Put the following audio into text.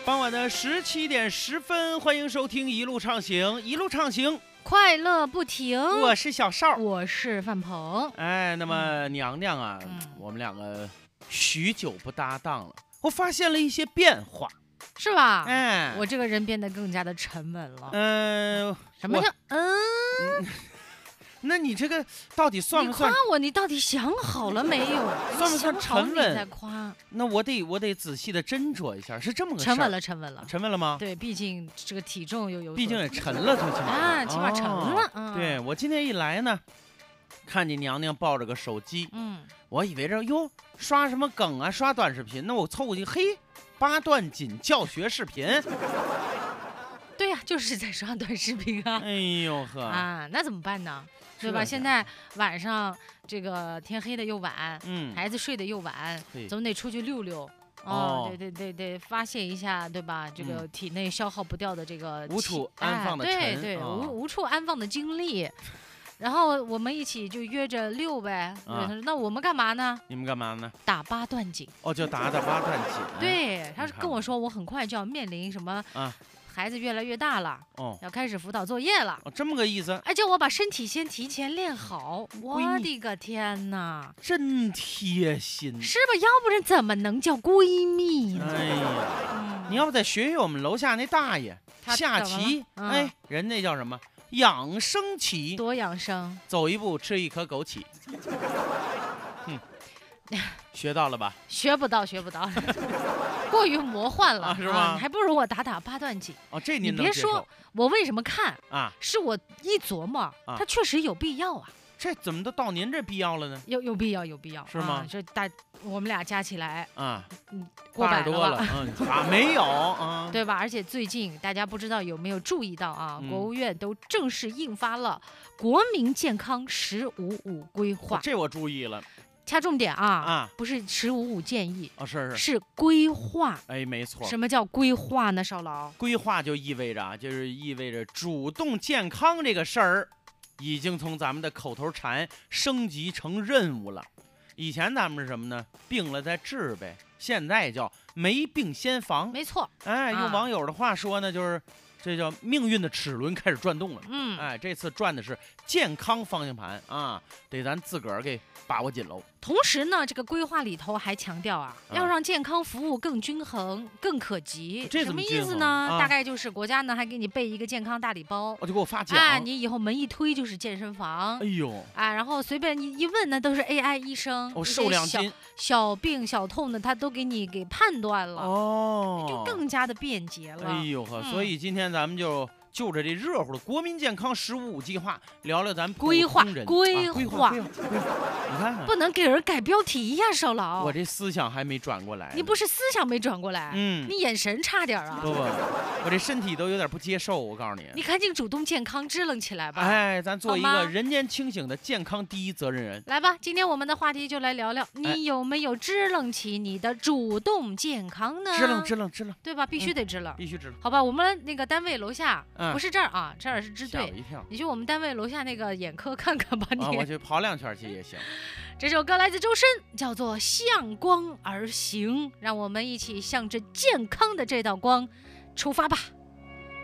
傍晚的17:10，欢迎收听一路畅行，一路畅行， 快乐不停。 我是小邵， 我是范鹏。 哎，那么娘娘啊，我们两个许久不搭档了，我发现了一些变化， 是吧？ 哎， 我这个人变得更加的沉稳了。什么叫那你这个到底算不算？ 你夸我，你到底想好了没有？ 算不算沉稳？ 你再夸。 那我得仔细的斟酌一下，是这么个事儿。沉稳了吗？ 对，毕竟这个体重又有， 毕竟也沉了，最起码啊，起码沉了。 对，我今天一来呢，看见娘娘抱着个手机，我以为这哟刷什么梗啊，刷短视频，那我凑过去，嘿，8段锦教学视频。 对呀，就是在刷短视频啊。 哎呦呵啊，那怎么办呢？对吧？现在晚上这个天黑的又晚，孩子睡得又晚，总得出去溜溜。对，发泄一下，对吧？这个体内消耗不掉的这个无处安放的尘， 对，无处安放的精力。然后我们一起就约着溜呗。那我们干嘛呢？ 你们干嘛呢？ 打8段锦。 哦，就打8段锦。 对，他跟我说我很快就要面临什么孩子越来越大了，要开始辅导作业了。 这么个意思。 叫我把身体先提前练好。我的个天哪， 真贴心， 是吧？要不然怎么能叫闺蜜呢？ 哎呀，你要不再学学我们楼下那大爷下棋，人那叫什么？养生棋。 多养生， 走一步吃一颗枸杞。学到了吧？ 学不到过于魔幻了， 是吗？ 还不如我打8段锦。 这你别说，我为什么看啊？ 是我一琢磨，它确实有必要啊。 这怎么都到您这必要了呢？ 有必要， 是吗？ 这我们俩加起来过 100 多了，没有对吧？而且最近大家不知道有没有注意到啊？国务院都正式印发了国民健康1055规划。 这我注意了。 掐重点不是1055建议是规划。 没错。 什么叫规划呢？少老， 规划就意味着主动健康这个事儿，已经从咱们的口头禅升级成任务了。以前咱们是什么呢？病了再治呗，现在叫没病先防。 没错。 用网友的话说呢，就是这叫命运的齿轮开始转动了。这次转的是健康方向盘得咱自个儿给把握紧喽。 同时呢，这个规划里头还强调要让健康服务更均衡、更可及。 这什么意思呢？大概就是国家呢还给你备一个健康大礼包， 就给我发奖。 你以后门一推就是健身房。 哎呦， 然后随便一问呢，都是 AI 医生。 瘦2斤， 小病小痛的他都给你判断了。就更加的便捷了。 哎呦呵，所以今天咱们就着这热乎的国民健康1055计划聊聊咱规划。 你看不能给人改标题呀，少老。 我这思想还没转过来。 你不是思想没转过来，你眼神差点啊。 不，我这身体都有点不接受。我告诉你， 你赶紧主动健康支棱起来吧。 咱做一个人间清醒的健康第一责任人。 来吧，今天我们的话题就来聊聊，你有没有支棱起你的主动健康呢？ 支棱， 对吧？必须得支棱， 必须支棱。 好吧，我们那个单位楼下不是这儿这儿是支队。 吓我一跳。 你去我们单位楼下那个眼科看看吧。 我去跑2圈去也行。 这首歌来自周深，叫做《向光而行》，让我们一起向着健康的这道光出发吧。